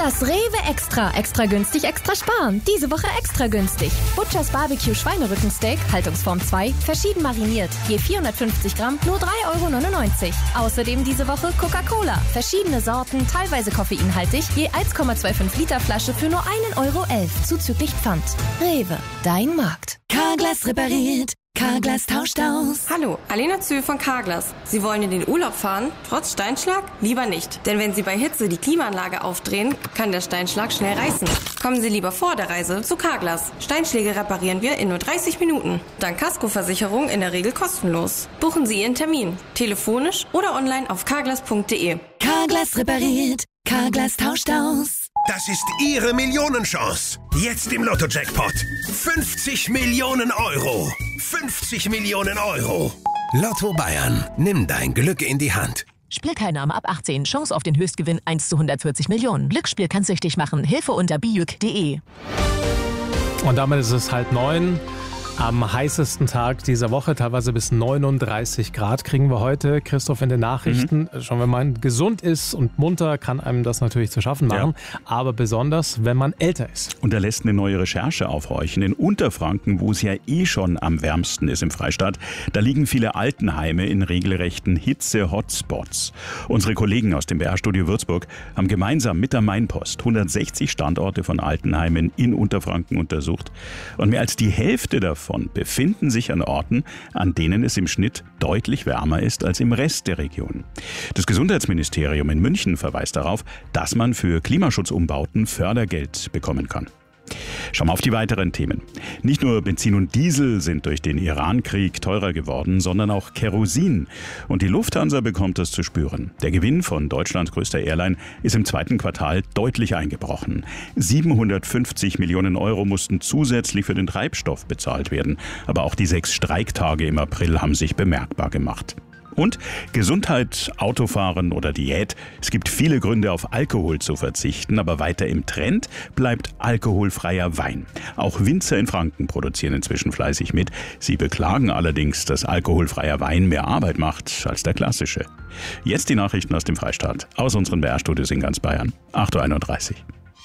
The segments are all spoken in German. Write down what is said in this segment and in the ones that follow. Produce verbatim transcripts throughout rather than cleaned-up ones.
Das Rewe Extra. Extra günstig, extra sparen. Diese Woche extra günstig. Butchers Barbecue Schweinerückensteak, Haltungsform zwei, verschieden mariniert. Je vierhundertfünfzig Gramm, nur drei Euro neunundneunzig. Außerdem diese Woche Coca-Cola. Verschiedene Sorten, teilweise koffeinhaltig, je eins Komma fünfundzwanzig Liter Flasche für nur ein Euro elf, zuzüglich Pfand. Rewe, dein Markt. Carglass repariert. Carglass tauscht aus. Hallo, Alena Zühl von Carglass. Sie wollen in den Urlaub fahren? Trotz Steinschlag? Lieber nicht. Denn wenn Sie bei Hitze die Klimaanlage aufdrehen, kann der Steinschlag schnell reißen. Kommen Sie lieber vor der Reise zu Carglass. Steinschläge reparieren wir in nur dreißig Minuten. Dank Kaskoversicherung in der Regel kostenlos. Buchen Sie Ihren Termin. Telefonisch oder online auf carglass punkt de. Carglass repariert. Carglass tauscht aus. Das ist Ihre Millionenchance. Jetzt im Lotto-Jackpot. fünfzig Millionen Euro. fünfzig Millionen Euro. Lotto Bayern. Nimm dein Glück in die Hand. Spielteilnahme ab achtzehn. Chance auf den Höchstgewinn eins zu hundertvierzig Millionen. Glücksspiel kann süchtig machen. Hilfe unter bijuk punkt de. Und damit ist es halb neun. Am heißesten Tag dieser Woche, teilweise bis neununddreißig Grad, kriegen wir heute. Christoph, in den Nachrichten, mhm. schon wenn man gesund ist und munter, kann einem das natürlich zu schaffen machen. Ja. Aber besonders, wenn man älter ist. Und da lässt eine neue Recherche aufhorchen. In Unterfranken, wo es ja eh schon am wärmsten ist im Freistaat, da liegen viele Altenheime in regelrechten Hitze-Hotspots. Unsere Kollegen aus dem B R-Studio Würzburg haben gemeinsam mit der Mainpost hundertsechzig Standorte von Altenheimen in Unterfranken untersucht. Und mehr als die Hälfte davon befinden sich an Orten, an denen es im Schnitt deutlich wärmer ist als im Rest der Region. Das Gesundheitsministerium in München verweist darauf, dass man für Klimaschutzumbauten Fördergeld bekommen kann. Schauen wir auf die weiteren Themen. Nicht nur Benzin und Diesel sind durch den Iran-Krieg teurer geworden, sondern auch Kerosin. Und die Lufthansa bekommt das zu spüren. Der Gewinn von Deutschlands größter Airline ist im zweiten Quartal deutlich eingebrochen. siebenhundertfünfzig Millionen Euro mussten zusätzlich für den Treibstoff bezahlt werden. Aber auch die sechs Streiktage im April haben sich bemerkbar gemacht. Und Gesundheit, Autofahren oder Diät. Es gibt viele Gründe, auf Alkohol zu verzichten, aber weiter im Trend bleibt alkoholfreier Wein. Auch Winzer in Franken produzieren inzwischen fleißig mit. Sie beklagen allerdings, dass alkoholfreier Wein mehr Arbeit macht als der klassische. Jetzt die Nachrichten aus dem Freistaat, aus unseren B R-Studios in ganz Bayern. acht Uhr einunddreißig.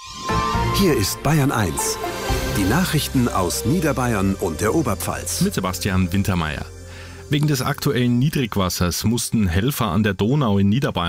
Hier ist Bayern eins. Die Nachrichten aus Niederbayern und der Oberpfalz. Mit Sebastian Wintermeyer. Wegen des aktuellen Niedrigwassers mussten Helfer an der Donau in Niederbayern